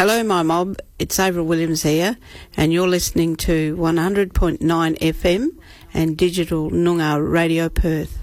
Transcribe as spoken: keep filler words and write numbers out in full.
Hello, my mob. It's Avril Williams here, and you're listening to one hundred point nine F M and digital Noongar Radio Perth.